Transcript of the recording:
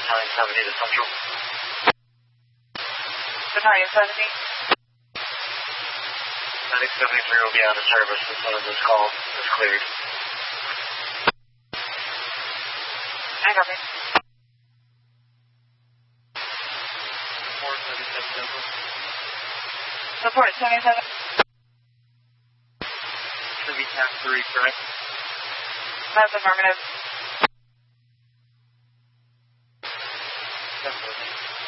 Battalion 70 to Central. Battalion 70. Medic 73 will be out of service as soon as this call is cleared. I copy. Support 77 Central. Support 77. Should be TAC 3, correct? That's affirmative. Definitely.